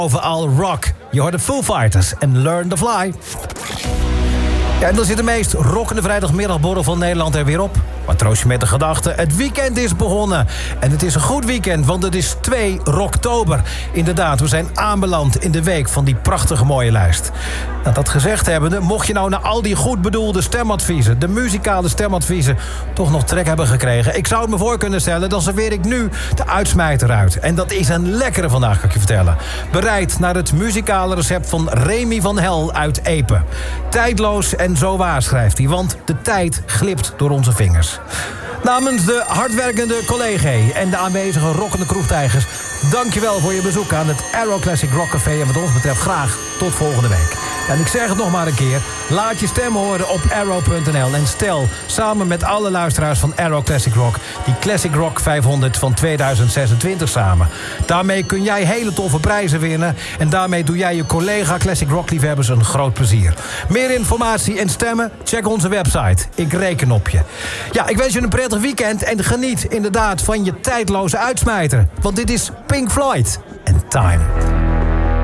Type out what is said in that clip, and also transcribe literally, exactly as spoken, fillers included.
Overal rock. Je hoort de Foo Fighters en Learn to Fly. Ja, en dan zit de meest rockende vrijdagmiddagborrel van Nederland er weer op. Maar troost je met de gedachte, het weekend is begonnen. En het is een goed weekend, want het is twee Rocktober. Inderdaad, we zijn aanbeland in de week van die prachtige mooie lijst. Nou, dat gezegd hebbende, mocht je nou na al die goed bedoelde stemadviezen... de muzikale stemadviezen, toch nog trek hebben gekregen... ik zou het me voor kunnen stellen, dan serveer ik nu de uitsmijter uit. En dat is een lekkere vandaag, kan ik je vertellen. Bereid naar het muzikale recept van Remy van Hel uit Epe. Tijdloos en zo waar, schrijft hij, want de tijd glipt door onze vingers. Namens de hardwerkende collega's en de aanwezige rockende kroegtijgers... dankjewel voor je bezoek aan het Aero Classic Rock Café... en wat ons betreft graag tot volgende week. En ik zeg het nog maar een keer, laat je stem horen op arrow punt n l... en stel samen met alle luisteraars van Aero Classic Rock... die Classic Rock vijfhonderd van tweeduizend zesentwintig samen. Daarmee kun jij hele toffe prijzen winnen... en daarmee doe jij je collega Classic Rock liefhebbers een groot plezier. Meer informatie en stemmen? Check onze website. Ik reken op je. Ja, ik wens je een prettig weekend en geniet inderdaad van je tijdloze uitsmijter. Want dit is Pink Floyd en Time.